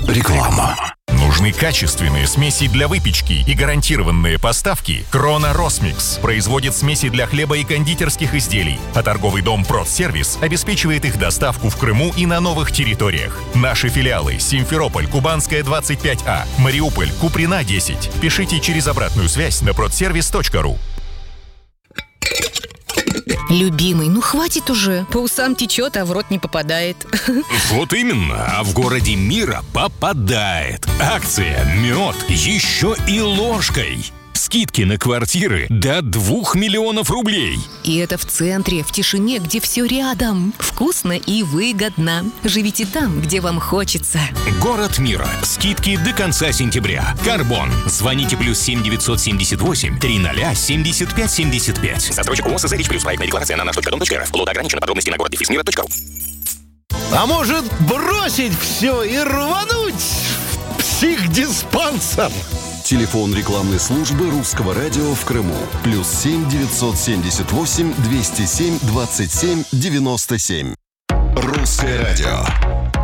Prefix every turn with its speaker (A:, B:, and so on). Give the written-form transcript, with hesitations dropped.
A: Реклама.
B: Нужны качественные смеси для выпечки и гарантированные поставки? Крона Росмикс производит смеси для хлеба и кондитерских изделий, а торговый дом Продсервис обеспечивает их доставку в Крыму и на новых территориях. Наши филиалы: Симферополь, Кубанская, 25А, Мариуполь, Куприна, 10. Пишите через обратную связь на продсервис.ру.
C: Любимый, ну хватит уже. По усам течет, а в рот не попадает.
A: Вот именно, а в городе мира попадает. Акция «Мед» еще и ложкой. Скидки на квартиры до 2 миллионов рублей.
C: И это в центре, в тишине, где все рядом. Вкусно и выгодно. Живите там, где вам хочется.
A: Город мира. Скидки до конца сентября. Карбон. Звоните +7 978 300 75 75.
D: Застройщик ООО «СЗ Рич+». Проектная декларация на наш.дом.рф. Лот ограничено. Подробности на город-мира.ру.
E: А может бросить все и рвануть в психдиспансер?
F: Телефон рекламной службы Русского радио в Крыму. +7 978 207 27 97. Русское радио.